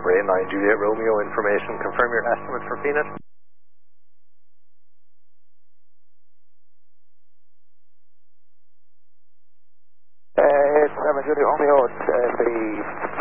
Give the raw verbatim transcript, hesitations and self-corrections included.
Bray nine Juliet Romeo information. Confirm your estimate for Phoenix. Uh, seven Juliet Romeo, uh, the